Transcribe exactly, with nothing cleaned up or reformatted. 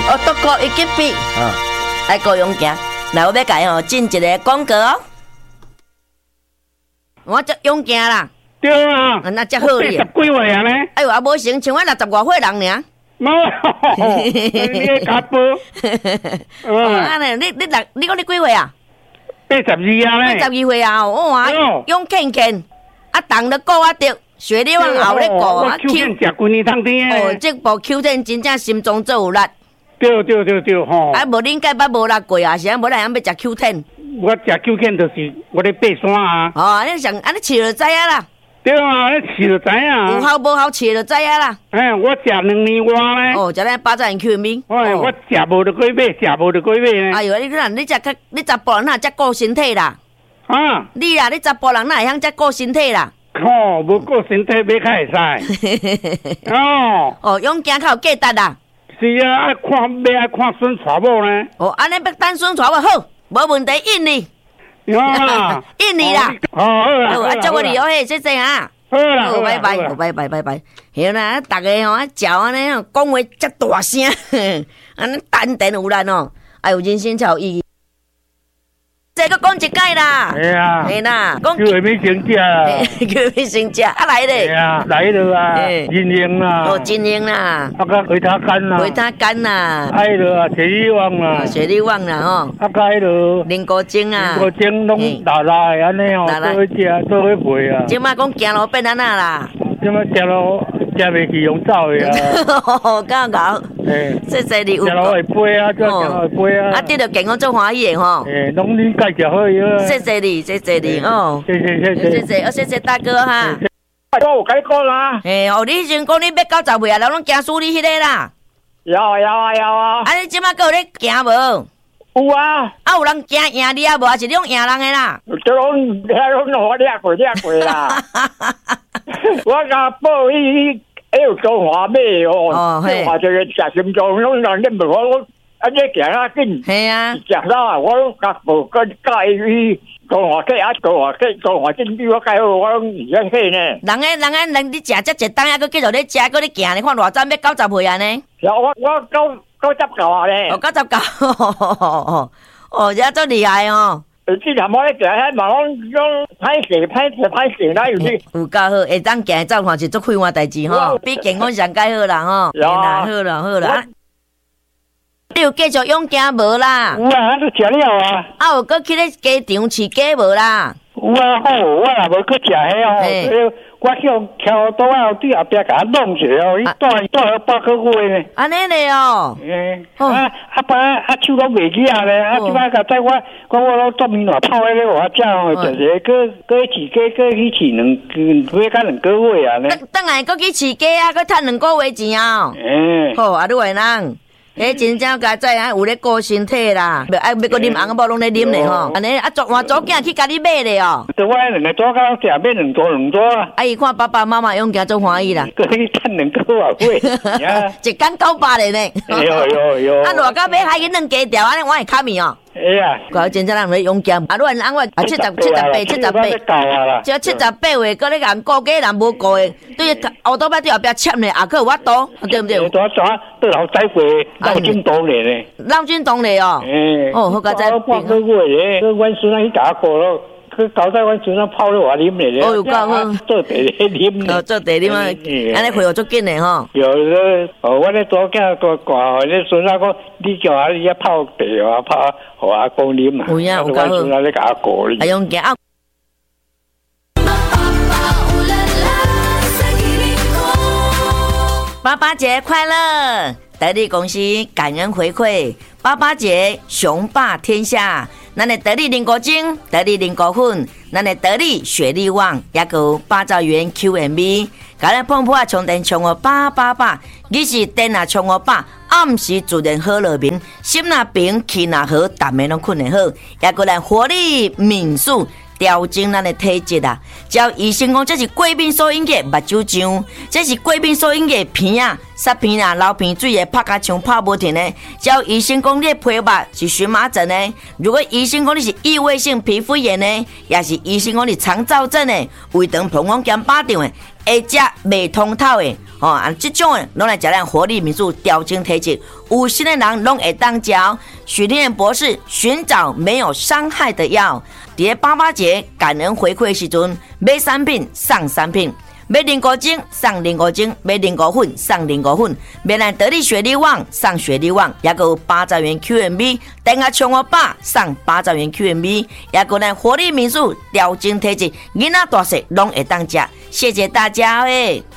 哦，都过一级比，哦，来高勇行，来我要甲伊吼进一个广告哦。我叫勇行啦。 对啊。 那才好哩。 八十几岁啊呢？ 哎呦，啊无成像我六十外岁人尔。 冇，你假波。 哦，安尼，你你六，你讲你几岁啊？ 八十二啊咧。 八十二岁啊，哇，勇健健，啊，动得顾啊着。学你往后咧顾啊 ，Q 天食几年汤天哦，这部 Q 天真正心中做有力。 对对对对吼。 啊，无恁介捌无力过啊？是啊，无咱要食 Q 天。 我食 Q 天就是我咧爬山啊。 哦，安尼上安尼饲就知影啦。 对啊，你饲就知影。 有效无效饲就知影啦。 哎，我食两年外咧。 哦，食咱巴掌 Q 面。 哎，我食无就过买，食无就过买咧。 哎哟，你看你食较，你查甫人哪才顾身体啦？ 啊？ 你啦，你查甫人哪会晓才顾身体啦？ 哦，无顾身体买较会使。哦。 哦，勇行较有价值啦。 是啊，爱看要爱看孙娶某呢。 哦，安尼要等孙娶某好，无问题，印你。 啊， 印你啦。 哦，好啦。 好，啊，祝我你好嘿，谢谢啊。 好啦， 好，拜拜，好，拜拜，拜拜。晓啦，大家吼，啊，食安尼吼，讲话遮大声，安尼淡定有力哦，哎有人生才有意义。再个讲一解啦， 系啊， 系啦， 讲叫下面先食， 叫下面先食，啊来咧， 系啊，来了啊，金英啦， 哦金英啦， 啊个维他干啦， 维他干啦， 爱了啊，雪里旺啦， 雪里旺啦吼， 啊个爱了， 林国精啊， 林国精拢拉拉的安尼哦，做伙食，做伙陪啊， 即摆讲行路变安那啦， 即摆食路食袂去用走的啊，刚刚，诶，谢谢你， 食路会飞啊，做食路会飞啊， 啊，得着健康做欢喜的吼， 诶，拢你介绍好伊啊， 谢谢你，谢谢你哦， 谢谢谢谢谢谢，哦谢谢大哥哈。 我有甲你讲啦。 诶，哦，你迄阵讲你要九十岁啊，然后拢惊死你迄个啦。 有啊有啊有啊。 啊，你即摆还有咧行无？ 有啊。 啊，有人惊赢你啊无？还是你用赢人的啦？ 都拢遐拢我掠过掠过啦。我甲报伊迄有中华买哦，中华这个食心脏拢人咧问我，我啊你行啊紧。 系啊。 食啦，我拢甲报跟教伊。中华鸡啊，中华鸡，中华鸡比我介好，我拢而家起呢。人诶，人诶，人你食只一当还佫继续咧食，佫咧行，你看偌早要九十岁啊呢？有我我九九十九啊咧。哦，九十九，哦，哦，这足厉害哦。之前我咧行迄嘛，拢拢歹势歹势歹势啦，有啲。有够好，会当行走看是足快活代志吼，比健康上介好啦吼。有啊，好啦好啦。你有继续用行无啦？有啊，我都食了啊。啊，有搁去咧鸡场饲鸡无啦？有啊，好，我也无去食迄哦。我向桥倒啊，对后壁甲我弄一下哦，伊带带了八个月呢。安尼咧哦。诶。啊啊爸啊手拢袂起啊咧，啊即摆甲在我我我拢做面话泡迄个我食哦，就是个个饲鸡个去饲两月甲两个月啊咧。等等下搁去饲鸡啊，搁趁两个月钱啊。诶。好啊，你话人。诶，真正家在啊，有咧顾身体啦，啊，要搁啉红某拢咧啉咧吼，安尼啊，做换左囝去家己买咧哦。对，我两个左囝食买两桌两桌啊。啊，伊看爸爸妈妈用行做欢喜啦。搁去趁两个月月，一工九百咧呢。哟哟哟。啊，偌到买海去弄鸡条，安尼我会卡面哦。哎呀，我真正人咧用剑，啊，如果人我啊七十七十八七十八，只要七十八岁，搁咧人顾鸡人无顾诶，对后倒摆对后壁签咧，也搁有法度，对不对？多少对老仔过老金东咧咧，老金东咧哦。诶，哦，好佳哉。半个月咧，去阮孙仔去打过咯。去搞在阮孙仔泡咧我啉咧。哦，有够好。做茶咧啉。哦，做茶啉啊，安尼会有足紧咧吼。有咧，哦，我咧左囝个挂，咧孙仔讲，你叫阿你泡茶啊泡。互阿公啉嘛，有影有够好。啊，用行啊。爸爸节快乐！得力公司感恩回馈，爸爸节雄霸天下。咱的得力林果精、得力林果粉，咱的得力雪力旺，也有八兆元 Q M B。甲咱碰破充电充我八八八，你是电啊充我八，暗时自然好落眠，心若平气若好，逐暝拢困得好。也个咱活力敏速。调整咱的体质啊！照医生讲，这是过敏所引起目睭胀，这是过敏所引起鼻啊、塞鼻啊、流鼻水的，拍甲像拍无停的。照医生讲，你的皮肤是荨麻疹的；如果医生讲你是异位性皮肤炎的，也是医生讲你肠燥症的、胃肠膀胱减巴胀的。 会食袂通透的。哦，啊，这种的拢来食咱活力民宿调整体质，有心的人拢会当食。许天元博士寻找没有伤害的药，伫八八节感恩回馈时阵，买产品送产品。买零五精送零五精，买零五粉送零五粉，买咱得力雪力旺送雪力旺，也有八十元 Q M B， 等下冲我爸送八十元 Q M B， 也有咱活力民宿调整体质，囡仔大细拢会当食。谢谢大家诶。